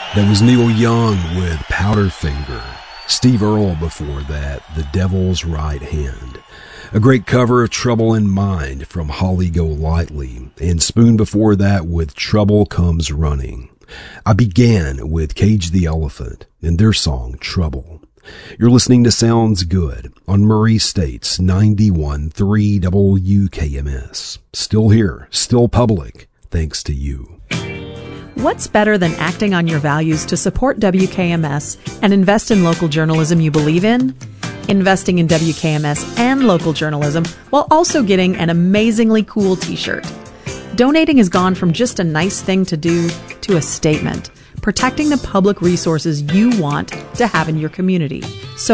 That was Neil Young with Powderfinger. Steve Earle before that, The Devil's Right Hand. A great cover of Trouble in Mind from Holly Golightly. And Spoon before that with Trouble Comes Running. I began with Cage the Elephant and their song Trouble. You're listening to Sounds Good on Murray State's 91.3 WKMS. Still here, still public, thanks to you. What's better than acting on your values to support WKMS and invest in local journalism you believe in? Investing in WKMS and local journalism while also getting an amazingly cool t-shirt. Donating has gone from just a nice thing to do to a statement, protecting the public resources you want to have in your community. So